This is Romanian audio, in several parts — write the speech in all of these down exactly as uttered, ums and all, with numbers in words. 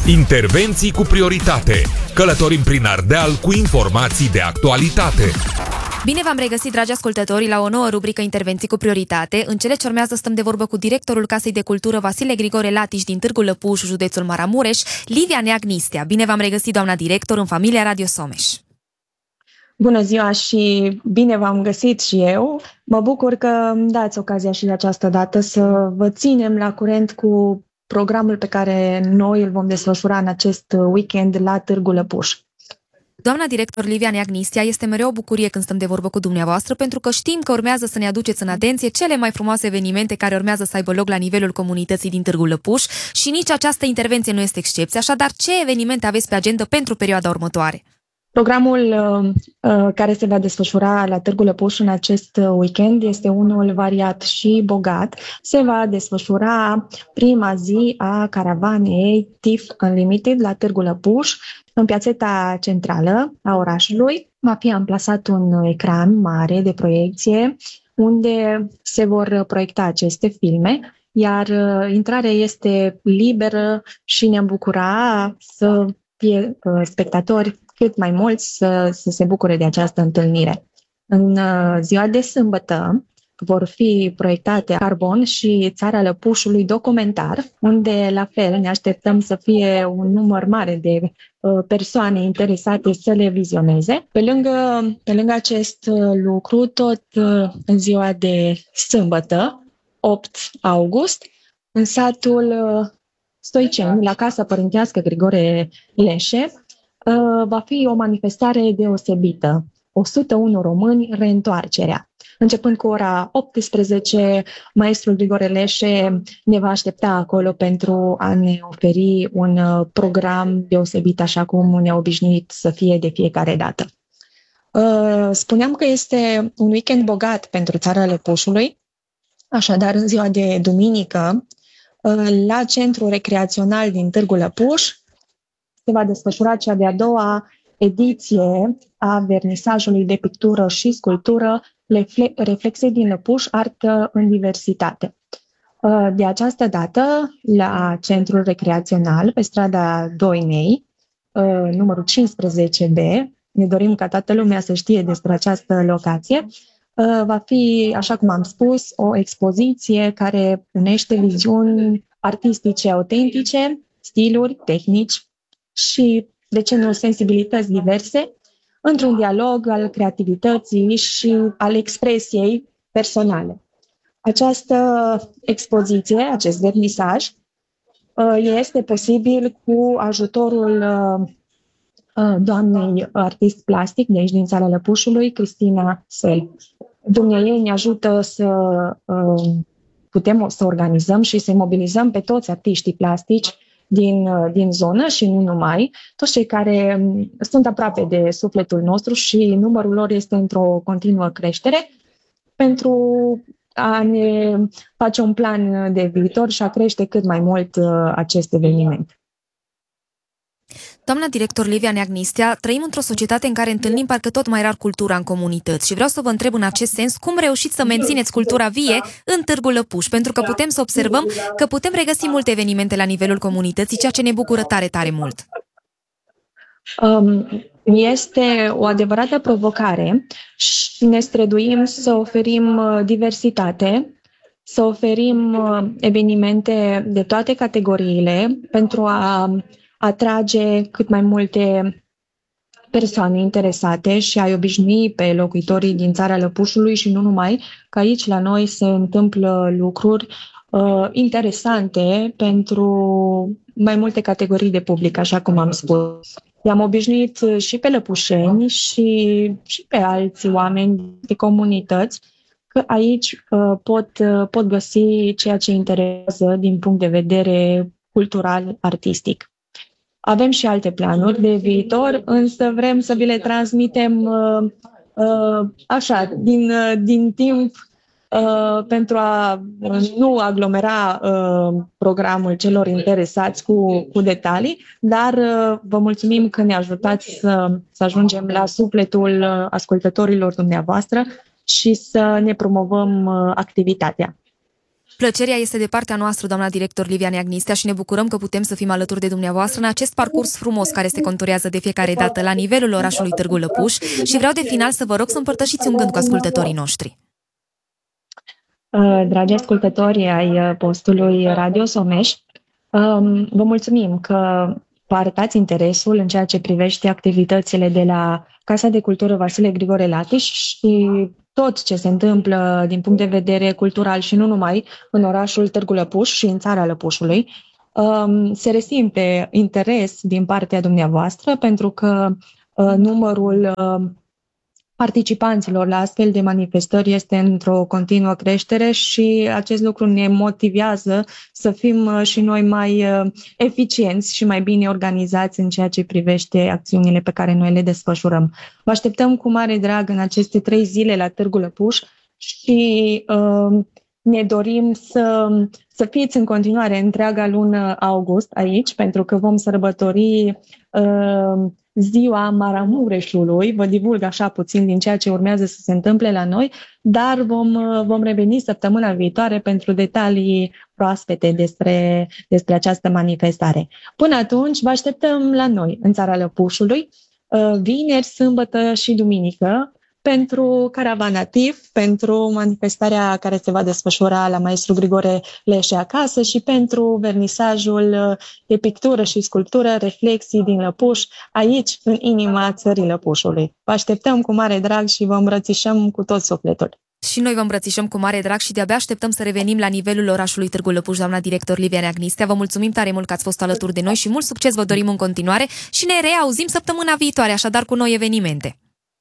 Intervenții cu prioritate. Călătorim prin Ardeal cu informații de actualitate. Bine v-am regăsit, dragi ascultători, la o nouă rubrică Intervenții cu prioritate. În cele ce urmează stăm de vorbă cu directorul Casei de Cultură Vasile Grigore Latiș din Târgu Lăpuș, județul Maramureș, Livia Neagnistea. Bine v-am regăsit, doamna director, în familia Radio Someș. Bună ziua și bine v-am găsit și eu. Mă bucur că îmi dați ocazia și de această dată să vă ținem la curent cu programul pe care noi îl vom desfășura în acest weekend la Târgu Lăpuș. Doamna director Livia Neagnistea, este mereu o bucurie când stăm de vorbă cu dumneavoastră, pentru că știm că urmează să ne aduceți în atenție cele mai frumoase evenimente care urmează să aibă loc la nivelul comunității din Târgu Lăpuș și nici această intervenție nu este excepție. Așadar, ce evenimente aveți pe agenda pentru perioada următoare? Programul uh, care se va desfășura la Târgu Lăpuș în acest weekend este unul variat și bogat. Se va desfășura prima zi a caravanei T I F Unlimited la Târgu Lăpuș, în piațeta centrală a orașului. Va fi amplasat un ecran mare de proiecție unde se vor proiecta aceste filme, iar uh, intrarea este liberă și ne-am bucura să fie uh, spectatori cât mai mulți să, să se bucure de această întâlnire. În uh, ziua de sâmbătă vor fi proiectate Carbon și Țara Lăpușului documentar, unde la fel ne așteptăm să fie un număr mare de uh, persoane interesate să le vizioneze. Pe lângă, pe lângă acest uh, lucru, tot uh, în ziua de sâmbătă, opt august, în satul uh, Stoiceni, la Casa Părintească Grigore Leșe, uh, va fi o manifestare deosebită. o sută unu români, reîntoarcerea. Începând cu ora optsprezece, maestrul Grigore Leșe ne va aștepta acolo pentru a ne oferi un program deosebit, așa cum ne-a obișnuit să fie de fiecare dată. Spuneam că este un weekend bogat pentru Țara Lăpușului, așadar în ziua de duminică, la Centrul Recreațional din Târgu Lăpuș se va desfășura cea de-a doua ediție a vernisajului de pictură și sculptură Reflexe din Lăpuș, artă în diversitate. De această dată, la Centrul Recreațional, pe strada Doinei, numărul cincisprezece B, ne dorim ca toată lumea să știe despre această locație, va fi, așa cum am spus, o expoziție care unește viziuni artistice autentice, stiluri, tehnici și, de ce nu, sensibilități diverse, într-un dialog al creativității și al expresiei personale. Această expoziție, acest vernisaj, este posibil cu ajutorul doamnei artist plastic de aici din Țara Lăpușului, Cristina Sel. Dumneaei ne ajută să putem să organizăm și să mobilizăm pe toți artiștii plastici din, din zonă și nu numai, toți cei care sunt aproape de sufletul nostru și numărul lor este într-o continuă creștere, pentru a ne face un plan de viitor și a crește cât mai mult acest eveniment. Doamna director Livia Neagnistea, trăim într-o societate în care întâlnim parcă tot mai rar cultura în comunități și vreau să vă întreb în acest sens cum reușiți să mențineți cultura vie în Târgu Lăpuș, pentru că putem să observăm că putem regăsi multe evenimente la nivelul comunității, ceea ce ne bucură tare, tare mult. Um, este o adevărată provocare și ne străduim să oferim diversitate, să oferim evenimente de toate categoriile pentru a atrage cât mai multe persoane interesate și a-i obișnui pe locuitorii din Țara Lăpușului și nu numai, că aici la noi se întâmplă lucruri uh, interesante pentru mai multe categorii de public, așa cum am spus. I-am obișnuit și pe lăpușeni și, și pe alți oameni de comunități că aici uh, pot, uh, pot găsi ceea ce interesează din punct de vedere cultural, artistic. Avem și alte planuri de viitor, însă vrem să vi le transmitem uh, uh, așa, din, uh, din timp, uh, pentru a nu aglomera uh, programul celor interesați cu, cu detalii, dar uh, vă mulțumim că ne ajutați să, să ajungem la sufletul uh, ascultătorilor dumneavoastră și să ne promovăm uh, activitatea. Plăcerea este de partea noastră, doamna director Livia Agnistea, și ne bucurăm că putem să fim alături de dumneavoastră în acest parcurs frumos care se conturează de fiecare dată la nivelul orașului Târgu Lăpuș și vreau de final să vă rog să împărtășiți un gând cu ascultătorii noștri. Dragi ascultători ai postului Radio Someș, vă mulțumim că vă arătați interesul în ceea ce privește activitățile de la Casa de Cultură Vasile Grigore Latiș și tot ce se întâmplă din punct de vedere cultural și nu numai în orașul Târgu Lăpuș și în țara Lăpușului. Se resimte interes din partea dumneavoastră pentru că numărul participanților la astfel de manifestări este într-o continuă creștere și acest lucru ne motivează să fim și noi mai eficienți și mai bine organizați în ceea ce privește acțiunile pe care noi le desfășurăm. Vă așteptăm cu mare drag în aceste trei zile la Târgu Lăpuș și uh, ne dorim să, să fiți în continuare întreaga lună august aici, pentru că vom sărbători uh, Ziua Maramureșului, vă divulg așa puțin din ceea ce urmează să se întâmple la noi, dar vom, vom reveni săptămâna viitoare pentru detalii proaspete despre, despre această manifestare. Până atunci, vă așteptăm la noi, în țara Lăpușului, vineri, sâmbătă și duminică, pentru Caravanativ, pentru manifestarea care se va desfășura la Maestru Grigore Leșe acasă și pentru vernisajul de pictură și sculptură Reflexii din Lăpuș, aici, în inima țării Lăpușului. Vă așteptăm cu mare drag și vă îmbrățișăm cu tot sufletul. Și noi vă îmbrățișăm cu mare drag și de-abia așteptăm să revenim la nivelul orașului Târgu Lăpuș, doamna director Livia Agnistea. Vă mulțumim tare mult că ați fost alături de noi și mult succes vă dorim în continuare și ne reauzim săptămâna viitoare, așadar cu noi evenimente.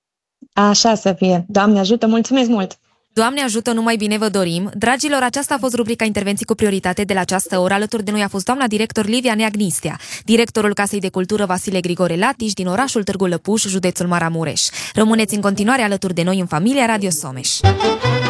Așa să fie. Doamne ajută, mulțumesc mult! Doamne ajută, numai bine vă dorim! Dragilor, aceasta a fost rubrica Intervenții cu prioritate de la această oră. Alături de noi a fost doamna director Livia Agnistea, directorul Casei de Cultură Vasile Grigore Latiș din orașul Târgu Lăpuș, județul Maramureș. Rămâneți în continuare alături de noi în familia Radio Someș.